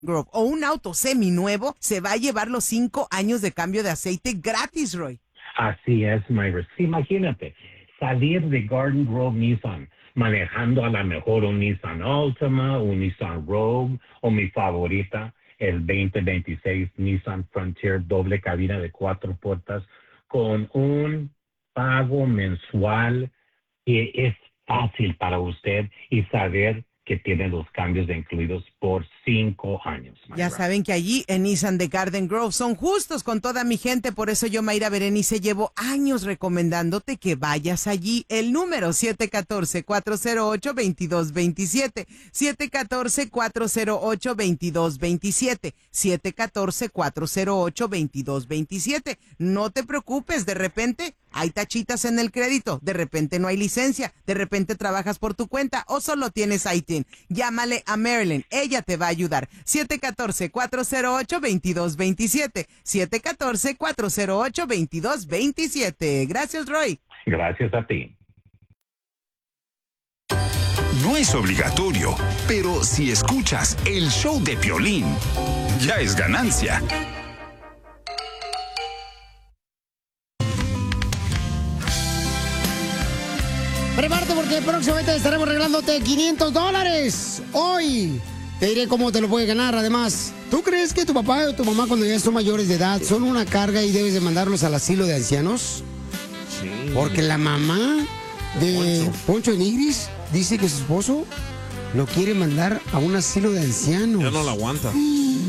Grove o un auto seminuevo, se va a llevar los 5 años de cambio de aceite gratis, Roy. Así es, Myra. Sí, imagínate, salir de Garden Grove Nissan manejando a lo mejor un Nissan Altima, un Nissan Rogue o mi favorita, el 2026 Nissan Frontier doble cabina de 4 puertas con un pago mensual que es fácil para usted y saber que tiene los cambios incluidos por 5 años. Ya saben que allí en Nissan de Garden Grove son justos con toda mi gente, por eso yo, Mayra Berenice, llevo años recomendándote que vayas allí. El número 714-408-2227, 714-408-2227, 714-408-2227. No te preocupes, de repente hay tachitas en el crédito, de repente no hay licencia, de repente trabajas por tu cuenta o solo tienes ITIN. Llámale a Marilyn, ella te va a ayudar. 714-408-2227, 714-408-2227. Gracias, Roy. Gracias a ti. No es obligatorio, pero si escuchas el show de Piolín, ya es ganancia. Prepárate porque próximamente estaremos regalándote $500. Hoy te diré cómo te lo puedes ganar. Además, ¿tú crees que tu papá o tu mamá cuando ya son mayores de edad son una carga y debes de mandarlos al asilo de ancianos? Sí. Porque la mamá de Poncho de Nigris dice que su esposo lo quiere mandar a un asilo de ancianos. Ya no la aguanta.